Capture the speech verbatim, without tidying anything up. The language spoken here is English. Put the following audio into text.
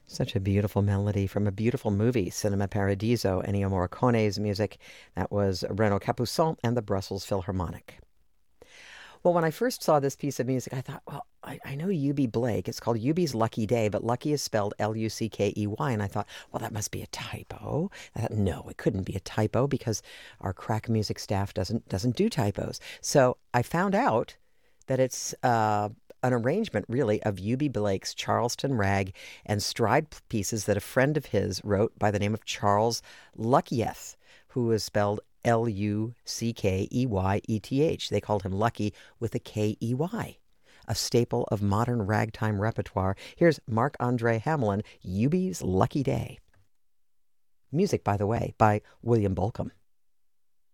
Such a beautiful melody from a beautiful movie, Cinema Paradiso, Ennio Morricone's music. That was Renaud Capuçon and the Brussels Philharmonic. Well, when I first saw this piece of music, I thought, well, I, I know Eubie Blake. It's called Eubie's Lucky Day, but Lucky is spelled L U C K E Y. And I thought, well, that must be a typo. I thought, no, it couldn't be a typo because our crack music staff doesn't doesn't do typos. So I found out that it's uh, an arrangement, really, of Eubie Blake's Charleston Rag and Stride pieces that a friend of his wrote by the name of Charles Luckyeth, who is spelled L U C K E Y E T H. They called him Lucky with a K E Y, a staple of modern ragtime repertoire. Here's Marc-Andre Hamelin, Eubie's Lucky Day. Music, by the way, by William Bolcom.